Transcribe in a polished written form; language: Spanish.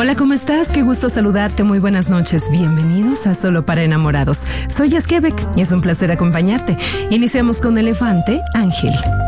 Hola, ¿cómo estás? Qué gusto saludarte, muy buenas noches. Bienvenidos a Solo para Enamorados. Soy Esquebec y es un placer acompañarte. Iniciamos con Elefante, Ángel.